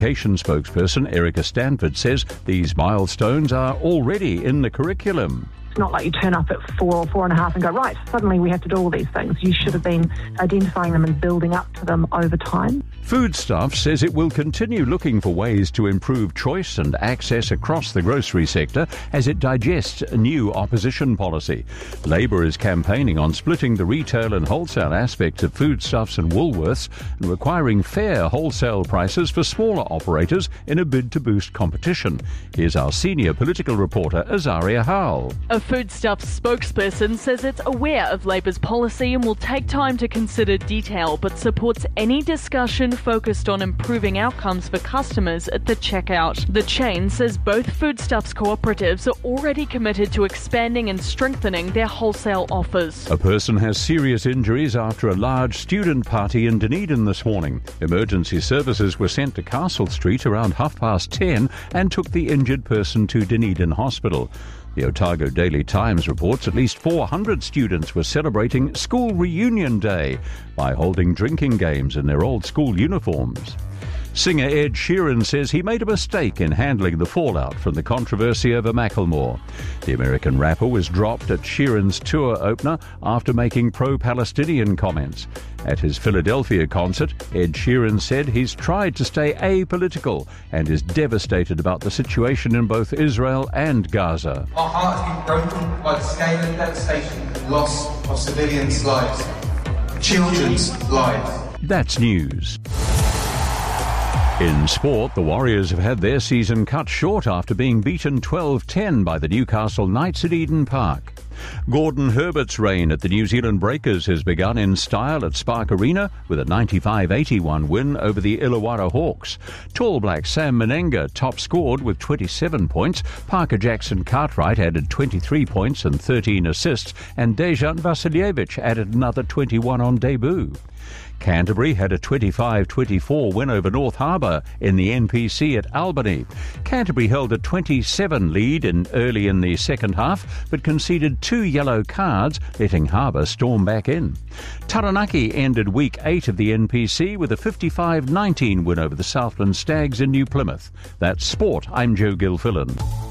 Education spokesperson Erica Stanford says these milestones are already in the curriculum. It's not like you turn up at 4 or 4.5 and go, right, suddenly we have to do all these things. You should have been identifying them and building up to them over time. Foodstuffs says it will continue looking for ways to improve choice and access across the grocery sector as it digests a new opposition policy. Labor is campaigning on splitting the retail and wholesale aspects of Foodstuffs and Woolworths and requiring fair wholesale prices for smaller operators in a bid to boost competition. Here's our senior political reporter, Azaria Howell. A Foodstuffs spokesperson says it's aware of Labor's policy and will take time to consider detail, but supports any discussion focused on improving outcomes for customers at the checkout. The chain says both Foodstuffs cooperatives are already committed to expanding and strengthening their wholesale offers. A person has serious injuries after a large student party in Dunedin this morning. Emergency services were sent to Castle Street around 10:30 and took the injured person to Dunedin Hospital. The Otago Daily Times reports at least 400 students were celebrating School Reunion Day by holding drinking games in their old school uniforms. Singer Ed Sheeran says he made a mistake in handling the fallout from the controversy over Macklemore. The American rapper was dropped at Sheeran's tour opener after making pro-Palestinian comments. At his Philadelphia concert, Ed Sheeran said he's tried to stay apolitical and is devastated about the situation in both Israel and Gaza. Our hearts have been broken by the scale of devastation and loss of civilians' lives, children's lives. That's news. In sport, the Warriors have had their season cut short after being beaten 12-10 by the Newcastle Knights at Eden Park. Gordon Herbert's reign at the New Zealand Breakers has begun in style at Spark Arena with a 95-81 win over the Illawarra Hawks. Tall Black Sam Menenga top scored with 27 points, Parker Jackson Cartwright added 23 points and 13 assists, and Dejan Vasiljevic added another 21 on debut. Canterbury had a 25-24 win over North Harbour in the NPC at Albany. Canterbury held a 27 lead early in the second half, but conceded 2 yellow cards, letting Harbour storm back in. Taranaki ended week 8 of the NPC with a 55-19 win over the Southland Stags in New Plymouth. That's sport. I'm Joe Gilfillan.